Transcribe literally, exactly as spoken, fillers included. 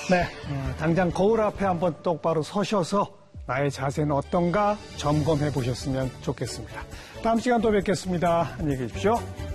네, 어, 당장 거울 앞에 한번 똑바로 서셔서 나의 자세는 어떤가 점검해 보셨으면 좋겠습니다. 다음 시간 또 뵙겠습니다. 안녕히 계십시오.